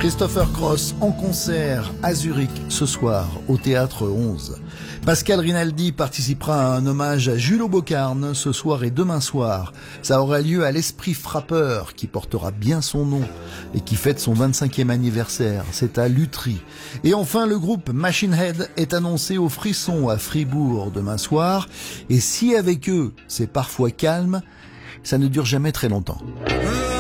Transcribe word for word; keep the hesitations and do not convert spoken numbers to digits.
Christopher Cross en concert à Zurich ce soir au Théâtre onze. Pascal Rinaldi participera à un hommage à Jules Aubocarn ce soir et demain soir. Ça aura lieu à l'Esprit Frappeur qui portera bien son nom et qui fête son vingt-cinquième anniversaire. C'est à Lutry. Et enfin, le groupe Machine Head est annoncé au Frisson à Fribourg demain soir. Et si avec eux c'est parfois calme, ça ne dure jamais très longtemps.